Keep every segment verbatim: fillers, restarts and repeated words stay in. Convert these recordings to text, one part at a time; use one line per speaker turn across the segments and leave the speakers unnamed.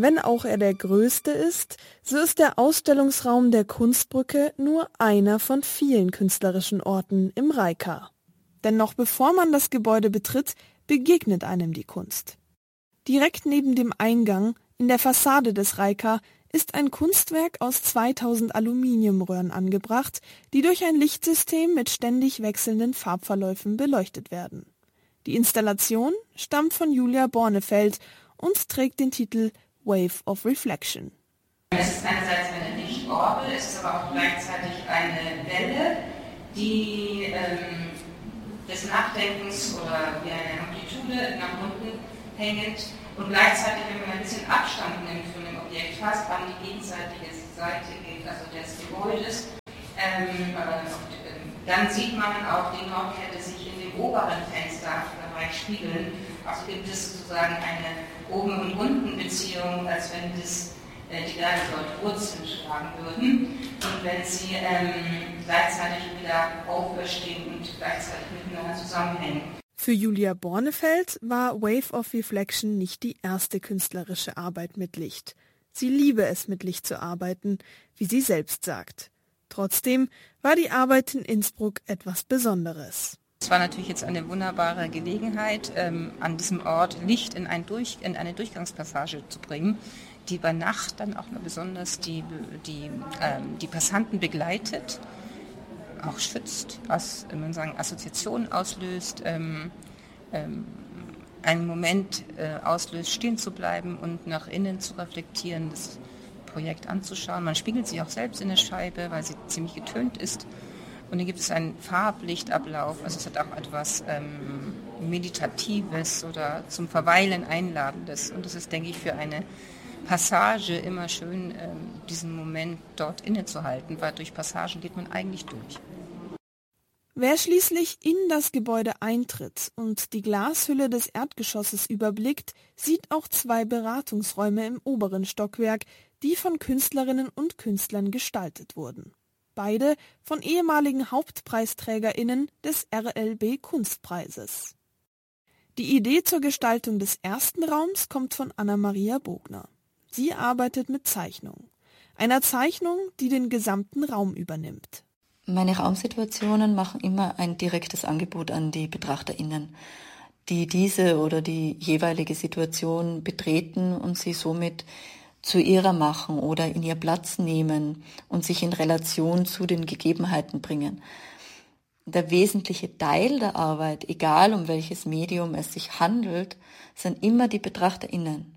Wenn auch er der größte ist, so ist der Ausstellungsraum der Kunstbrücke nur einer von vielen künstlerischen Orten im Reika. Denn noch bevor man das Gebäude betritt, begegnet einem die Kunst. Direkt neben dem Eingang, in der Fassade des Reika, ist ein Kunstwerk aus zweitausend Aluminiumröhren angebracht, die durch ein Lichtsystem mit ständig wechselnden Farbverläufen beleuchtet werden. Die Installation stammt von Julia Bornefeld und trägt den Titel Wave of Reflection.
Es ist einerseits eine Lichtorgel, es ist aber auch gleichzeitig eine Welle, die ähm, des Nachdenkens oder wie eine Amplitude nach unten hängt und gleichzeitig, wenn man ein bisschen Abstand nimmt von dem Objekt, fast an die gegenseitige Seite geht, also des Gebäudes, ähm, äh, dann sieht man auch die Nordkette sich in dem oberen Fensterbereich spiegeln. Also gibt es sozusagen eine Oben- und Unten-Beziehung, als wenn das, äh, die Berge dort Wurzeln schlagen würden und wenn sie ähm, gleichzeitig wieder auferstehen und gleichzeitig miteinander zusammenhängen.
Für Julia Bornefeld war Wave of Reflection nicht die erste künstlerische Arbeit mit Licht. Sie liebe es, mit Licht zu arbeiten, wie sie selbst sagt. Trotzdem war die Arbeit in Innsbruck etwas Besonderes.
Es war natürlich jetzt eine wunderbare Gelegenheit, ähm, an diesem Ort Licht in, ein Durch, in eine Durchgangspassage zu bringen, die bei Nacht dann auch noch besonders die, die, ähm, die Passanten begleitet, auch schützt, was man sagen, Assoziationen auslöst, ähm, ähm, einen Moment äh, auslöst, stehen zu bleiben und nach innen zu reflektieren, das Projekt anzuschauen. Man spiegelt sich auch selbst in der Scheibe, weil sie ziemlich getönt ist. Und dann gibt es einen Farblichtablauf, also es hat auch etwas ähm, Meditatives oder zum Verweilen Einladendes. Und das ist, denke ich, für eine Passage immer schön, ähm, diesen Moment dort innezuhalten, weil durch Passagen geht man eigentlich durch.
Wer schließlich in das Gebäude eintritt und die Glashülle des Erdgeschosses überblickt, sieht auch zwei Beratungsräume im oberen Stockwerk, die von Künstlerinnen und Künstlern gestaltet wurden. Beide von ehemaligen HauptpreisträgerInnen des R L B Kunstpreises. Die Idee zur Gestaltung des ersten Raums kommt von Anna-Maria Bogner. Sie arbeitet mit Zeichnung. Einer Zeichnung, die den gesamten Raum übernimmt.
Meine Raumsituationen machen immer ein direktes Angebot an die BetrachterInnen, die diese oder die jeweilige Situation betreten und sie somit zu ihrer machen oder in ihr Platz nehmen und sich in Relation zu den Gegebenheiten bringen. Der wesentliche Teil der Arbeit, egal um welches Medium es sich handelt, sind immer die BetrachterInnen.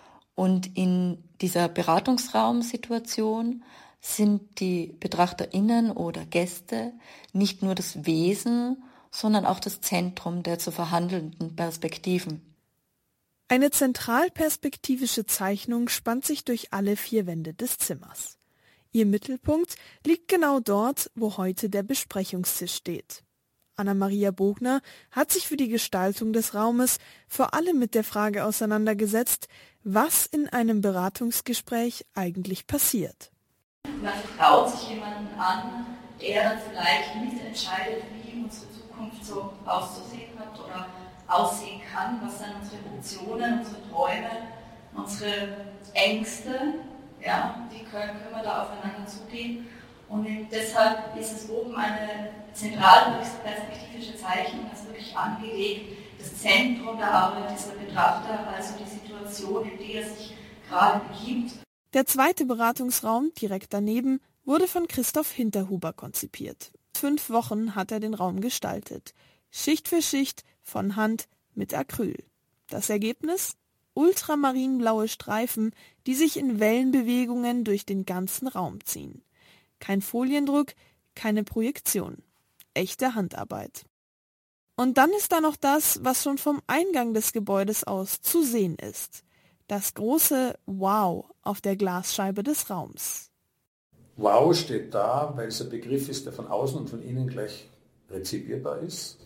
Und in dieser Beratungsraumsituation sind die BetrachterInnen oder Gäste nicht nur das Wesen, sondern auch das Zentrum der zu verhandelnden Perspektiven.
Eine zentralperspektivische Zeichnung spannt sich durch alle vier Wände des Zimmers. Ihr Mittelpunkt liegt genau dort, wo heute der Besprechungstisch steht. Anna-Maria Bogner hat sich für die Gestaltung des Raumes vor allem mit der Frage auseinandergesetzt, was in einem Beratungsgespräch eigentlich passiert.
Man vertraut sich jemanden an, der dann vielleicht mitentscheidet, wie unsere Zukunft so auszusehen hat oder aussehen kann, was dann unsere Optionen, unsere Träume, unsere Ängste, ja, wie können, können wir da aufeinander zugehen. Und deshalb ist es oben eine zentralperspektivische Zeichnung, also wirklich angelegt, das Zentrum der Arbeit dieser Betrachter, also die Situation, in der er sich gerade begibt.
Der zweite Beratungsraum, direkt daneben, wurde von Christoph Hinterhuber konzipiert. Fünf Wochen hat er den Raum gestaltet. Schicht für Schicht, von Hand, mit Acryl. Das Ergebnis? Ultramarinblaue Streifen, die sich in Wellenbewegungen durch den ganzen Raum ziehen. Kein Foliendruck, keine Projektion. Echte Handarbeit. Und dann ist da noch das, was schon vom Eingang des Gebäudes aus zu sehen ist. Das große Wow auf der Glasscheibe des Raums.
Wow steht da, weil es ein Begriff ist, der von außen und von innen gleich rezipierbar ist.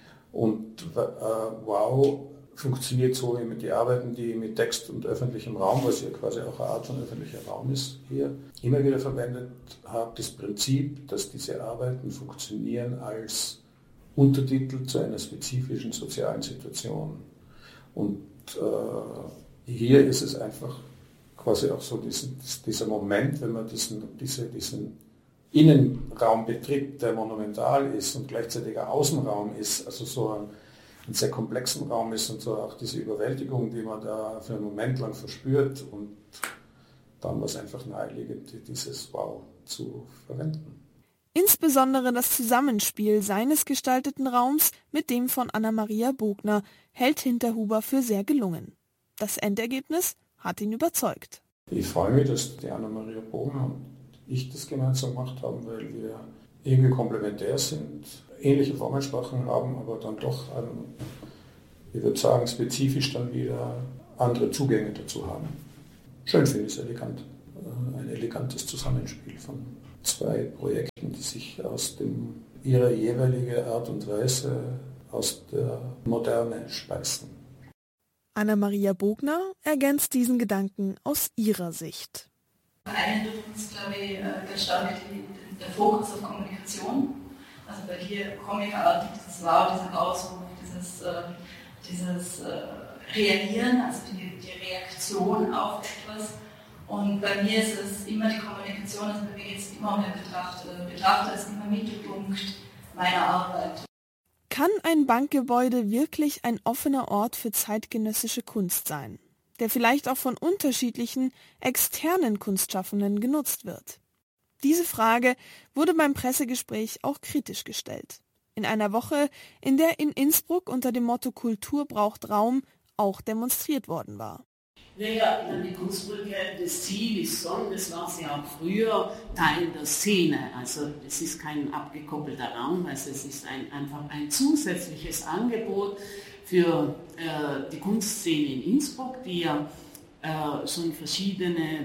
Und äh, Wow funktioniert so wie mit den Arbeiten, die mit Text und öffentlichem Raum, was ja quasi auch eine Art von öffentlicher Raum ist, hier immer wieder verwendet habe, das Prinzip, dass diese Arbeiten funktionieren als Untertitel zu einer spezifischen sozialen Situation. Und äh, hier ist es einfach quasi auch so diesen, dieser Moment, wenn man diesen, diese, diesen Innenraum betritt, der monumental ist und gleichzeitig ein Außenraum ist, also so ein, ein sehr komplexen Raum ist und so auch diese Überwältigung, die man da für einen Moment lang verspürt, und dann war es einfach naheliegend, dieses Wow zu verwenden.
Insbesondere das Zusammenspiel seines gestalteten Raums mit dem von Anna-Maria Bogner hält Hinterhuber für sehr gelungen. Das Endergebnis hat ihn überzeugt.
Ich freue mich, dass die Anna-Maria Bogner und ich das gemeinsam gemacht haben, weil wir irgendwie komplementär sind, ähnliche Formensprachen haben, aber dann doch, ein, ich würde sagen, spezifisch dann wieder andere Zugänge dazu haben. Schön finde ich es elegant. Ein elegantes Zusammenspiel von zwei Projekten, die sich aus dem, ihrer jeweiligen Art und Weise aus der Moderne speisen.
Anna-Maria Bogner ergänzt diesen Gedanken aus ihrer Sicht.
Beeindruckt uns, glaube ich, ganz stark die, der Fokus auf Kommunikation. Also bei dir comicartig, dieses Wow, dieser Ausruf, dieses, äh, dieses äh, Reagieren, also die, die Reaktion auf etwas. Und bei mir ist es immer die Kommunikation, also bei mir geht es immer um den Betrachter. Der Betrachter ist immer Mittelpunkt meiner Arbeit.
Kann ein Bankgebäude wirklich ein offener Ort für zeitgenössische Kunst sein, der vielleicht auch von unterschiedlichen externen Kunstschaffenden genutzt wird? Diese Frage wurde beim Pressegespräch auch kritisch gestellt. In einer Woche, in der in Innsbruck unter dem Motto Kultur braucht Raum auch demonstriert worden war.
Naja, die Kunstbrücke, das Ziel ist schon, das war sie auch früher, Teil der Szene. Also es ist kein abgekoppelter Raum, also es ist ein, einfach ein zusätzliches Angebot für äh, die Kunstszene in Innsbruck, die ja äh, schon verschiedene,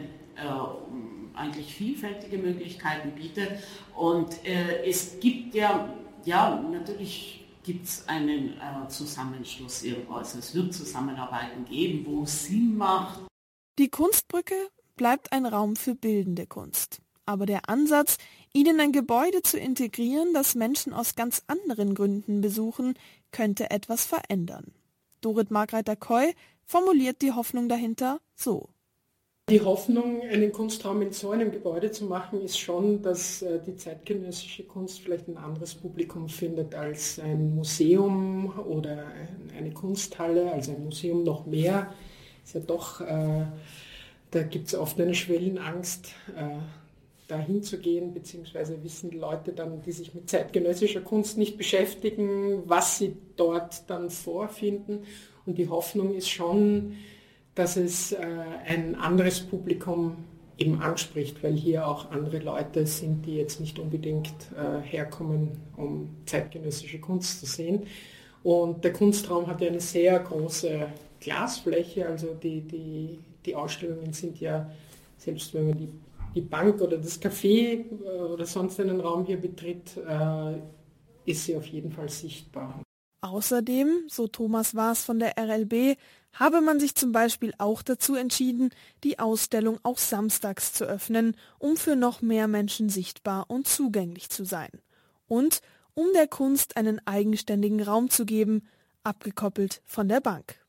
äh, eigentlich vielfältige Möglichkeiten bietet. Und äh, es gibt ja, ja natürlich gibt es einen äh, Zusammenschluss irgendwo. Also es wird Zusammenarbeiten geben, wo es Sinn macht.
Die Kunstbrücke bleibt ein Raum für bildende Kunst. Aber der Ansatz, ihnen ein Gebäude zu integrieren, das Menschen aus ganz anderen Gründen besuchen, könnte etwas verändern. Dorit Margreiter-Koy formuliert die Hoffnung dahinter so.
Die Hoffnung, einen Kunstraum in so einem Gebäude zu machen, ist schon, dass äh, die zeitgenössische Kunst vielleicht ein anderes Publikum findet als ein Museum oder ein, eine Kunsthalle, also ein Museum noch mehr. Ist ja doch, äh, da gibt es oft eine Schwellenangst, äh, da hinzugehen, beziehungsweise wissen die Leute dann, die sich mit zeitgenössischer Kunst nicht beschäftigen, was sie dort dann vorfinden. Und die Hoffnung ist schon, dass es äh, ein anderes Publikum eben anspricht, weil hier auch andere Leute sind, die jetzt nicht unbedingt äh, herkommen, um zeitgenössische Kunst zu sehen. Und der Kunstraum hat ja eine sehr große Glasfläche, also die, die, die Ausstellungen sind ja, selbst wenn man die, die Bank oder das Café äh, oder sonst einen Raum hier betritt, äh, ist sie auf jeden Fall sichtbar.
Außerdem, so Thomas Waas von der R L B, habe man sich zum Beispiel auch dazu entschieden, die Ausstellung auch samstags zu öffnen, um für noch mehr Menschen sichtbar und zugänglich zu sein. Und um der Kunst einen eigenständigen Raum zu geben, abgekoppelt von der Bank.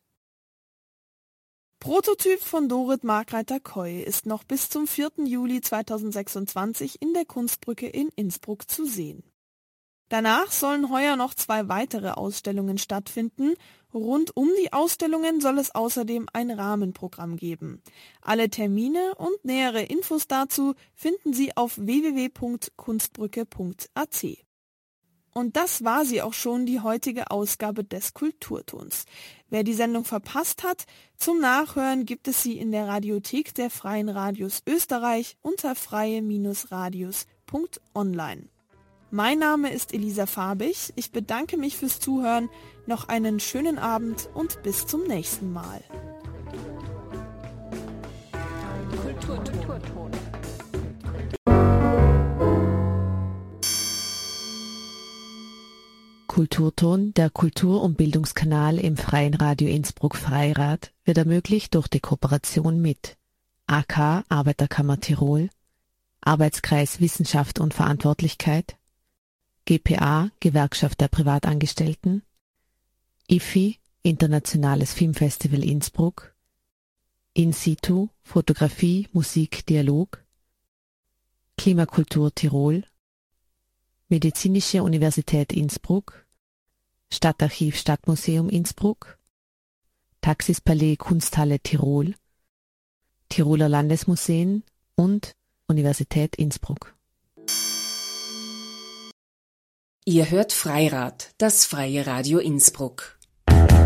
Prototyp von Dorit Margreiter-Koy ist noch bis zum vierten Juli zweitausendsechsundzwanzig in der Kunstbrücke in Innsbruck zu sehen. Danach sollen heuer noch zwei weitere Ausstellungen stattfinden. Rund um die Ausstellungen soll es außerdem ein Rahmenprogramm geben. Alle Termine und nähere Infos dazu finden Sie auf w w w punkt kunstbrücke punkt a t. Und das war sie auch schon, die heutige Ausgabe des Kulturtons. Wer die Sendung verpasst hat, zum Nachhören gibt es sie in der Radiothek der Freien Radios Österreich unter freie Radios punkt online. Mein Name ist Elisa Farbig. Ich bedanke mich fürs Zuhören. Noch einen schönen Abend und bis zum nächsten Mal.
Kulturton. Kulturton, der Kultur- und Bildungskanal im Freien Radio Innsbruck Freirad, wird ermöglicht durch die Kooperation mit A K Arbeiterkammer Tirol, Arbeitskreis Wissenschaft und Verantwortlichkeit, G P A, Gewerkschaft der Privatangestellten, I F I, Internationales Filmfestival Innsbruck, In situ, Fotografie, Musik, Dialog, Klimakultur Tirol, Medizinische Universität Innsbruck, Stadtarchiv Stadtmuseum Innsbruck, Taxispalais Kunsthalle Tirol, Tiroler Landesmuseen und Universität Innsbruck.
Ihr hört Freirad, das freie Radio Innsbruck.